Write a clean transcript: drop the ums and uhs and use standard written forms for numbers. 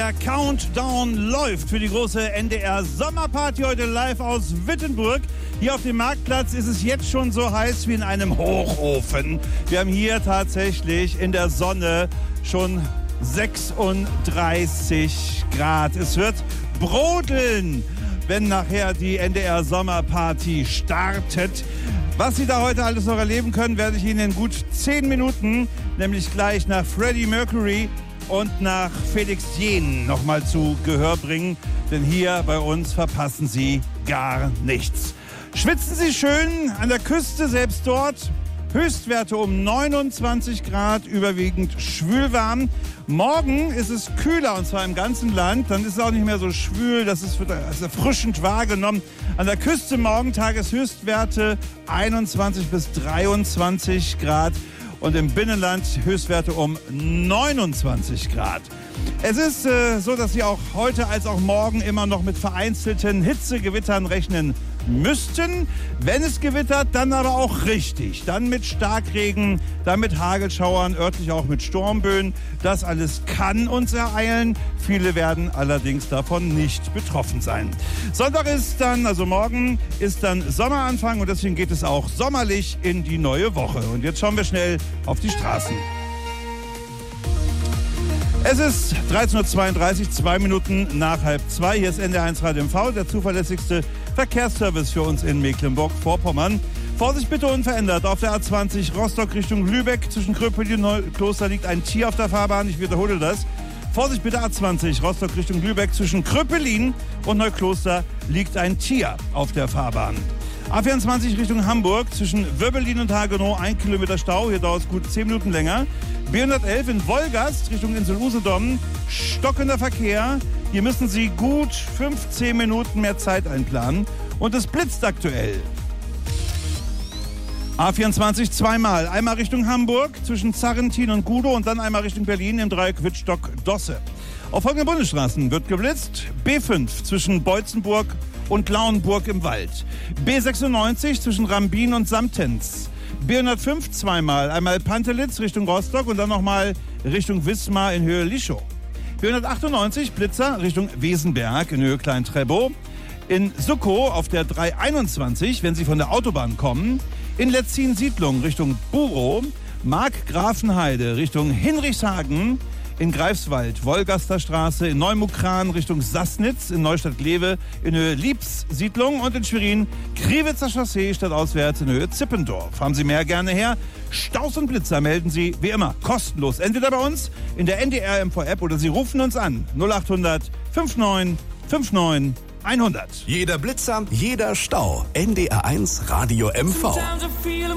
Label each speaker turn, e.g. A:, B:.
A: Der Countdown läuft für die große NDR Sommerparty heute live aus Wittenburg. Hier auf dem Marktplatz ist es jetzt schon so heiß wie in einem Hochofen. Wir haben hier tatsächlich in der Sonne schon 36 Grad. Es wird brodeln, wenn nachher die NDR Sommerparty startet. Was Sie da heute alles noch erleben können, werde ich Ihnen in gut 10 Minuten, nämlich gleich nach Freddie Mercury und nach Felix Jähn nochmal zu Gehör bringen. Denn hier bei uns verpassen Sie gar nichts. Schwitzen Sie schön an der Küste, selbst dort. Höchstwerte um 29 Grad, überwiegend schwülwarm. Morgen ist es kühler, und zwar im ganzen Land. Dann ist es auch nicht mehr so schwül, das wird als erfrischend wahrgenommen. An der Küste morgen Tageshöchstwerte 21 bis 23 Grad. Und im Binnenland Höchstwerte um 29 Grad. Es ist so, dass Sie auch heute als auch morgen immer noch mit vereinzelten Hitzegewittern rechnen müssten. Wenn es gewittert, dann aber auch richtig. Dann mit Starkregen, dann mit Hagelschauern, örtlich auch mit Sturmböen. Das alles kann uns ereilen. Viele werden allerdings davon nicht betroffen sein. Sonntag ist dann, also morgen, ist dann Sommeranfang und deswegen geht es auch sommerlich in die neue Woche. Und jetzt schauen wir schnell auf die Straßen. Es ist 13.32 Uhr, 2 Minuten nach 1:30. Hier ist NDR 1 Radio MV, der zuverlässigste Verkehrsservice für uns in Mecklenburg-Vorpommern. Vorsicht bitte unverändert. Auf der A20 Rostock Richtung Lübeck zwischen Kröpelin und Neukloster liegt ein Tier auf der Fahrbahn. Ich wiederhole das. Vorsicht bitte A20 Rostock Richtung Lübeck zwischen Kröpelin und Neukloster liegt ein Tier auf der Fahrbahn. A24 Richtung Hamburg zwischen Wöbbelin und Hagenow 1 Kilometer Stau. Hier dauert es gut 10 Minuten länger. B111 in Wolgast Richtung Insel Usedom. Stockender Verkehr. Hier müssen Sie gut 15 Minuten mehr Zeit einplanen. Und es blitzt aktuell. A24 zweimal. Einmal Richtung Hamburg zwischen Zarrentin und Gudow und dann einmal Richtung Berlin im Dreieck Wittstock-Dosse. Auf folgenden Bundesstraßen wird geblitzt. B5 zwischen Beutzenburg und Lauenburg im Wald. B96 zwischen Rambin und Samtens. B105 zweimal. Einmal Pantelitz Richtung Rostock und dann nochmal Richtung Wismar in Höhe Lischow. B198 Blitzer Richtung Wesenberg in Höhe Klein-Trebow. In Suckow auf der 321, wenn Sie von der Autobahn kommen. In Letzin-Siedlung Richtung Burow. Markgrafenheide Richtung Hinrichshagen. In Greifswald, Wolgaster Straße, in Neumukran Richtung Sassnitz, in Neustadt-Glewe, in Höhe Liebs-Siedlung und in Schwerin, Kriwitzer Chaussee stadtauswärts in Höhe Zippendorf. Haben Sie mehr, gerne her. Staus und Blitzer melden Sie, wie immer, kostenlos. Entweder bei uns in der NDR MV-App oder Sie rufen uns an. 0800 59 59 100.
B: Jeder Blitzer, jeder Stau. NDR 1 Radio MV.